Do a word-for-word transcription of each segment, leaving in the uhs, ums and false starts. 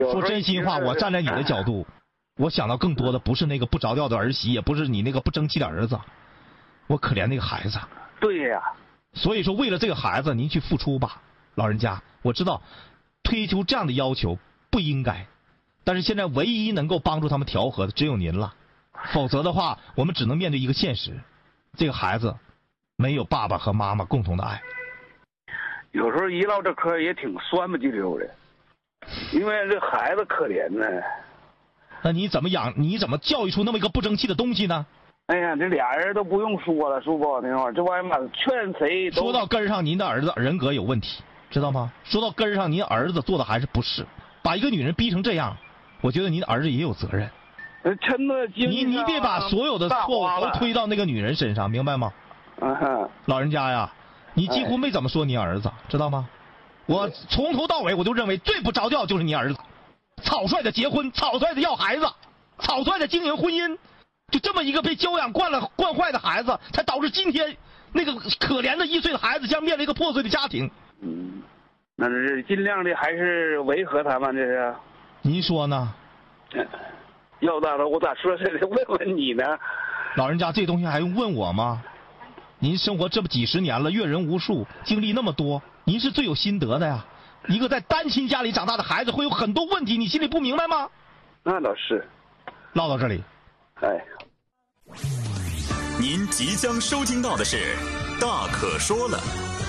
说真心话，我站在你的角度，我想到更多的不是那个不着调的儿媳，也不是你那个不争气的儿子，我可怜那个孩子。 对呀。 所以说，为了这个孩子，您去付出吧，老人家。我知道，推出这样的要求不应该，但是现在唯一能够帮助他们调和的只有您了。否则的话，我们只能面对一个现实：这个孩子没有爸爸和妈妈共同的爱。 有时候一唠这嗑也挺酸不叽溜的，因为这孩子可怜呢。 那你怎么养？你怎么教育出那么一个不争气的东西呢？ 哎呀，这俩人都不用说了，说不好听话，这玩意儿劝谁都。 说到根儿上，您的儿子人格有问题，知道吗？说到根儿上，您儿子做的还是不是？把一个女人逼成这样，我觉得您的儿子也有责任。 真的， 你你别把所有的错误都推到那个女人身上，明白吗？ 嗯哼。 老人家呀，你几乎没怎么说你儿子，知道吗？我从头到尾我就认为最不着调就是你儿子，草率的结婚，草率的要孩子，草率的经营婚姻。就这么一个被教养惯了惯坏的孩子，才导致今天那个可怜的一岁的孩子将面临一个破碎的家庭。 嗯，那是尽量的还是维和他们这是？ 您说呢？ 要咋的？我咋说这得问问你呢？ 老人家，这东西还用问我吗？您生活这么几十年了，阅人无数，经历那么多，您是最有心得的呀。一个在单亲家里长大的孩子会有很多问题，你心里不明白吗？ 那倒是。 唠到这里。 哎。 您即将收听到的是《大可说了》。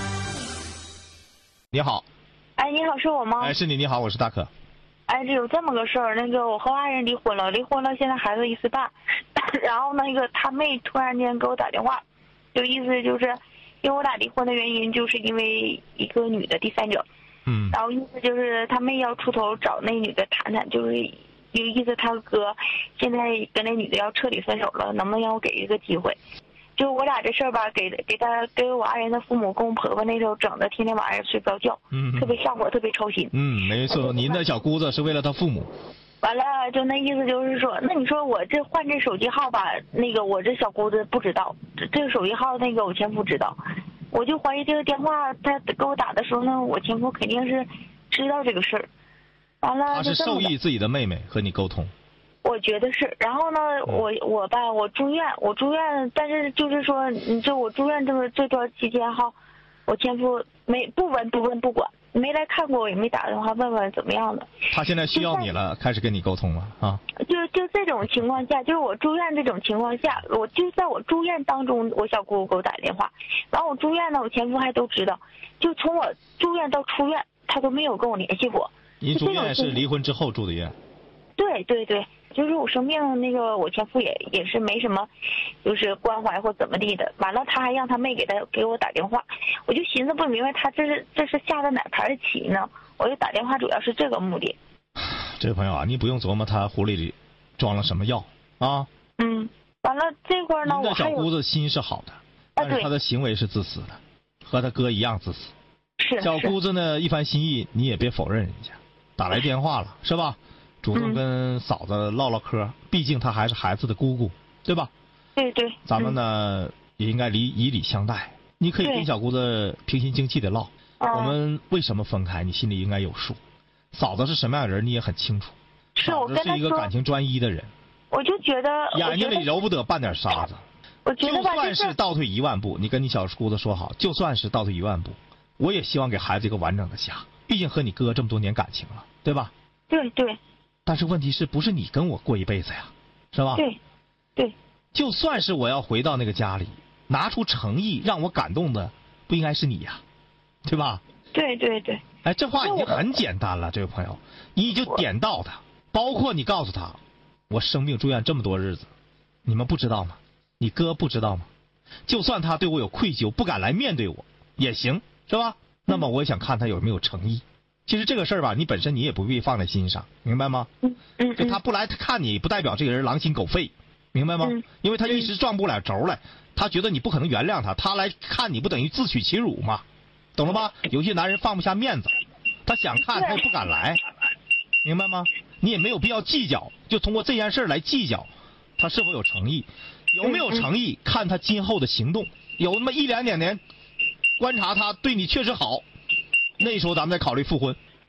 你好。 哎，你好，是我吗？ 哎，是你。你好，我是大可。 哎，这有这么个事儿，那个我和我爱人离婚了，离婚了，现在孩子一岁半，然后那个他妹突然间给我打电话，就意思就是，因为我俩离婚的原因就是因为一个女的第三者， 嗯， 然后意思就是他妹要出头找那女的谈谈，就是有意思他哥现在跟那女的要彻底分手了，能不能让我给一个机会？就我俩这事儿吧，给给他给我爱人的父母跟我婆婆那时候整的，天天晚上睡不着觉， 嗯， 特别上火，特别操心。 嗯，没错，您的小姑子是为了他父母。 完了，就那意思就是说，那你说我这换这手机号吧，那个我这小姑子不知道，这这个手机号那个我前夫知道，我就怀疑这个电话他给我打的时候呢，我前夫肯定是知道这个事儿。完了， 他是授意自己的妹妹和你沟通。 我觉得是，然后呢，我我吧，我住院，我住院，但是就是说，你就我住院这么这段期间哈，我前夫没不闻不问不管，没来看过我，也没打电话问问怎么样的。 他现在需要你了，开始跟你沟通了啊。 就就这种情况下，就是我住院这种情况下，我就在我住院当中，我小姑姑给我打电话，然后我住院呢，我前夫还都知道，就从我住院到出院，他都没有跟我联系过。 您住院是离婚之后住的院？ 对对对。就是我生病，那个我前夫也也是没什么，就是关怀或怎么地的。完了，他还让他妹给他给我打电话，我就寻思不明白他这是这是下的哪盘棋呢？我就打电话主要是这个目的。 这位朋友啊，你不用琢磨他狐狸里装了什么药啊。 嗯，完了这块呢，我小姑子心是好的，但是他的行为是自私的，和他哥一样自私。 是小姑子呢一番心意，你也别否认人家，打来电话了是吧？主动跟嫂子唠唠嗑，嗯、毕竟她还是孩子的姑姑，对吧？ 对对。 咱们呢、嗯、也应该以以礼相待。你可以跟小姑子平心静气的唠，我们为什么分开，你心里应该有数。嫂子是什么样的人，你也很清楚。嫂子是一个感情专一的人。 我就觉得眼睛里揉不得半点沙子。 我觉得就算是倒退一万步，你跟你小姑子说好，就算是倒退一万步，我也希望给孩子一个完整的家。毕竟和你哥这么多年感情了，对吧？ 对对。 但是问题是不是你跟我过一辈子呀，是吧？ 对，对。 就算是我要回到那个家里，拿出诚意让我感动的，不应该是你呀，对吧？ 对对对。 哎，这话已经很简单了，这位朋友，你就点到他，包括你告诉他，我生病住院这么多日子，你们不知道吗？你哥不知道吗？就算他对我有愧疚，不敢来面对我也行，是吧？那么我也想看他有没有诚意。其实这个事儿吧，你本身你也不必放在心上，明白吗？ 嗯嗯。 就他不来看你，不代表这个人狼心狗肺，明白吗？ 嗯、 因为他一时转不了轴来，他觉得你不可能原谅他，他来看你不等于自取其辱吗？懂了吗？有些男人放不下面子，他想看他也不敢来，明白吗？你也没有必要计较，就通过这件事来计较他是否有诚意，有没有诚意，看他今后的行动，有那么一两两年观察他对你确实好。那时候咱们再考虑复婚。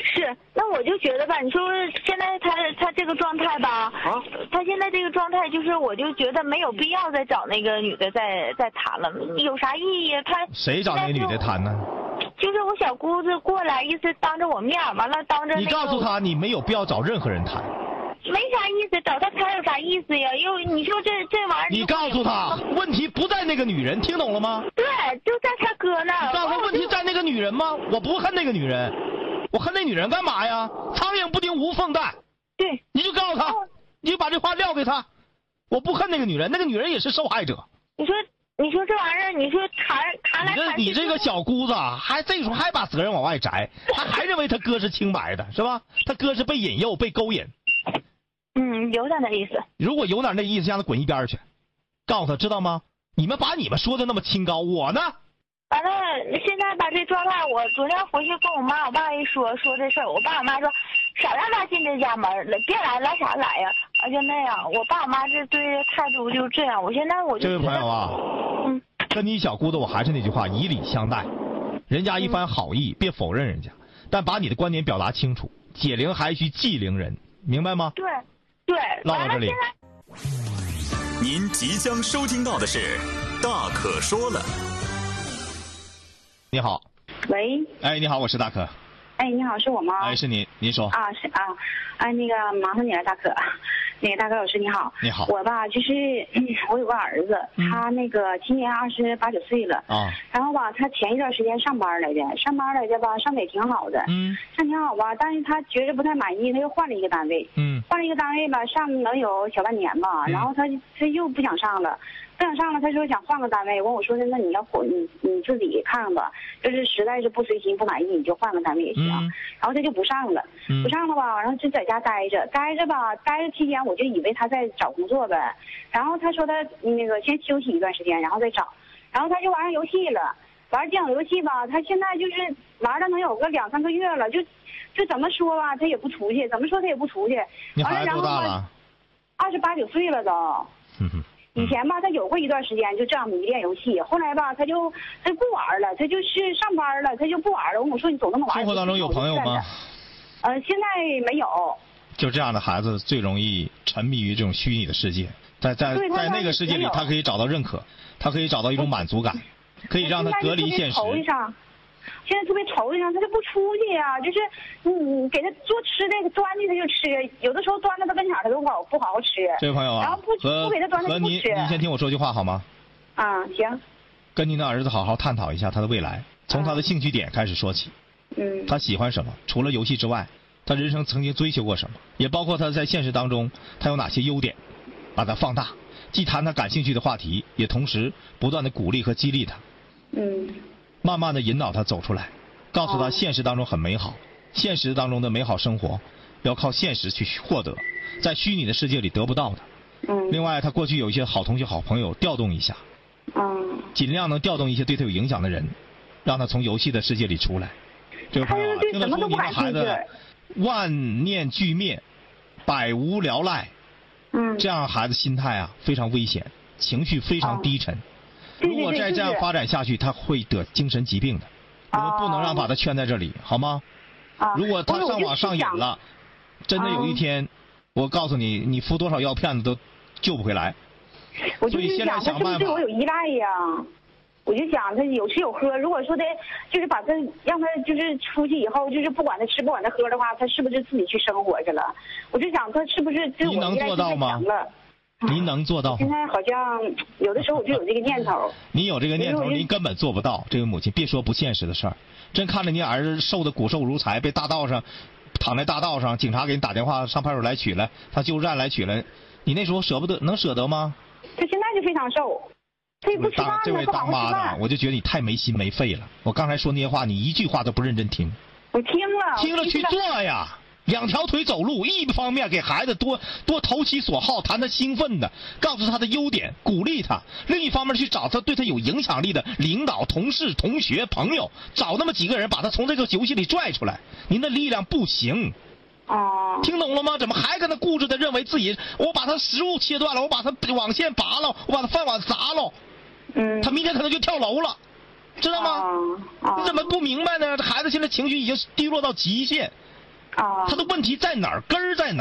是，那我就觉得吧，你说现在他他这个状态吧， 啊， 他现在这个状态就是，我就觉得没有必要再找那个女的再再谈了，有啥意义？他谁找那个女的谈呢？ 就是我小姑子过来，意思当着我面，完了当着、那个、 你告诉他，你没有必要找任何人谈。 没啥意思，找他谈有啥意思呀？因为你说这这玩意儿， 你告诉他，问题不在那个女人，听懂了吗？ 对，就在他哥那儿。 你告诉他，问题在那个女人吗？我不恨那个女人，我恨那女人干嘛呀？苍蝇不叮无缝蛋。 对， 你就告诉他，你就把这话撂给他。我不恨那个女人，那个女人也是受害者。 你说，你说这玩意儿，你说谈谈来你这谈去， 你这个小姑子还这时候还把责任往外摘，他还认为他哥是清白的，是吧？他哥是被引诱、被勾引。 嗯，有点那意思。 如果有点那意思，让他滚一边去。告诉他，知道吗？你们把你们说的那么清高，我呢？ 完了，现在把这状态，我昨天回去跟我妈我爸一说说这事儿，我爸我妈说，少让他进这家门了，别来，来啥来呀？啊，就那样。我爸我妈这对态度就这样。我现在我就这位朋友啊， 嗯， 跟你小姑子，我还是那句话，以礼相待。人家一番好意，别否认人家，但把你的观点表达清楚。解铃还须系铃人，明白吗？ 对，对。 唠到这里。 您即将收听到的是《大可说了》。 你好。 喂。 哎，你好，我是大可。 哎，你好，是我吗？ 哎，是你，您说。 啊，是啊，啊，那个麻烦你了，大可。那个大可老师你好。 你好。 我吧，就是、嗯、我有个儿子， 嗯、 他那个今年二十八九岁了。 啊。 然后吧，他前一段时间上班来着，上班来着吧，上的也挺好的。 嗯。 上挺好吧，但是他觉着不太满意，他又换了一个单位。 嗯。 换了一个单位吧，上能有小半年吧， 嗯、 然后他他又不想上了。不想上了，他说想换个单位，问我说那你要火你你自己看看吧，就是实在是不随心不满意，你就换个单位也行。 嗯、 然后他就不上了， 嗯、 不上了吧，然后就在家待着，待着吧，待着期间我就以为他在找工作呗。然后他说他那个先休息一段时间，然后再找。然后他就玩上游戏了，玩电脑游戏吧，他现在就是玩了能有个两三个月了，就就怎么说吧，他也不出去，怎么说他也不出去。 你孩子多大了？ 二十八九岁了都。 嗯哼。 以前吧，他有过一段时间就这样迷恋游戏，后来吧，他就他不玩了，他就是上班了，他就不玩了。我说你总那么玩。 生活当中有朋友吗？ 呃，现在没有。 就这样的孩子最容易沉迷于这种虚拟的世界，在在在那个世界里，他可以找到认可，他可以找到一种满足感，可以让他隔离现实。 现在特别愁上，他就不出去呀、啊，就是你给他做吃的，端的他就吃，有的时候端到他跟前他都不好不好好吃。 这位朋友啊， 然后不不给他端他就不吃。 您您先听我说句话好吗？ 啊，行。 跟您的儿子好好探讨一下他的未来，从他的兴趣点开始说起。 嗯。 他喜欢什么？除了游戏之外，他人生曾经追求过什么？也包括他在现实当中他有哪些优点，把它放大，既谈他感兴趣的话题，也同时不断的鼓励和激励他。 嗯。 慢慢的引导他走出来，告诉他现实当中很美好，现实当中的美好生活要靠现实去获得，在虚拟的世界里得不到的。 嗯。 另外，他过去有一些好同学、好朋友，调动一下。 嗯。 尽量能调动一些对他有影响的人，让他从游戏的世界里出来。这位朋友啊，听他说您的孩子万念俱灭，百无聊赖。 嗯。 这样孩子心态啊非常危险，情绪非常低沉。 哦如果再这样发展下去，他会得精神疾病的。我们不能让把他圈在这里，好吗？ 啊。 如果他上网上瘾了，真的有一天，我告诉你，你服多少药片子都救不回来。 我就是想，他是不是对我有依赖呀？我就想他有吃有喝。如果说的，就是把他让他就是出去以后，就是不管他吃不管他喝的话，他是不是自己去生活去了？我就想他是不是对我依赖太强了？ 您能做到吗？ 现在好像有的时候我就有这个念头。 您有这个念头，您根本做不到。这位母亲，别说不现实的事儿，真看着您儿子瘦的骨瘦如柴，被大道上躺在大道上，警察给你打电话上派出所来取来，他救助站来取来，你那时候舍不得，能舍得吗？ 他现在就非常瘦，他也不吃饭了， 这位当妈的，我就觉得你太没心没肺了。我刚才说那些话，你一句话都不认真听。 我听了， 听了去做呀。两条腿走路，一方面给孩子多多投其所好，谈他兴奋的，告诉他的优点，鼓励他；另一方面去找他对他有影响力的领导、同事、同学、朋友，找那么几个人把他从这个游戏里拽出来。您的力量不行。 哦。 听懂了吗？怎么还跟他固执的认为自己，我把他食物切断了，我把他网线拔了，我把他饭碗砸了， 嗯， 他明天可能就跳楼了，知道吗？ 哦。 你怎么不明白呢？这孩子现在情绪已经低落到极限。 啊。 他的问题在哪儿？根儿在哪儿？